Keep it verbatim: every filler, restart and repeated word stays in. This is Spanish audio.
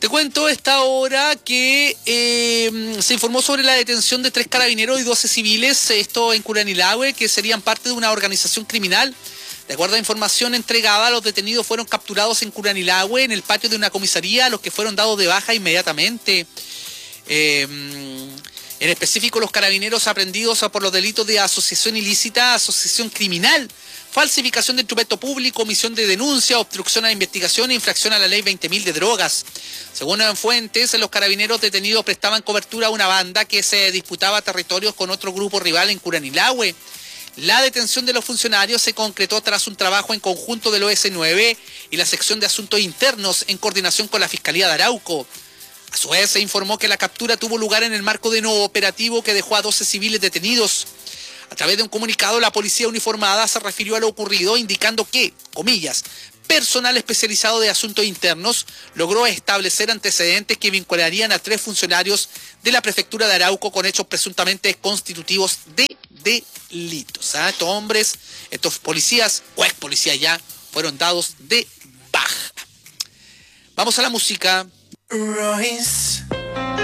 Te cuento a esta hora que eh, se informó sobre la detención de tres carabineros y doce civiles, esto en Curanilahue, que serían parte de una organización criminal. De acuerdo a información entregada, los detenidos fueron capturados en Curanilahue, en el patio de una comisaría, a los que fueron dados de baja inmediatamente. Eh, en específico, los carabineros aprendidos por los delitos de asociación ilícita, asociación criminal, falsificación de instrumento público, omisión de denuncia, obstrucción a la investigación e infracción a la ley veinte mil de drogas. Según fuentes, los carabineros detenidos prestaban cobertura a una banda que se disputaba territorios con otro grupo rival en Curanilahue. La detención de los funcionarios se concretó tras un trabajo en conjunto del O S nueve y la sección de asuntos internos en coordinación con la Fiscalía de Arauco. A su vez, se informó que la captura tuvo lugar en el marco de un nuevo operativo que dejó a doce civiles detenidos. A través de un comunicado, la policía uniformada se refirió a lo ocurrido, indicando que, comillas, personal especializado de asuntos internos logró establecer antecedentes que vincularían a tres funcionarios de la prefectura de Arauco con hechos presuntamente constitutivos de delitos. ¿Ah? Estos hombres, estos policías o ex policías ya, fueron dados de baja. Vamos a la música. Royce.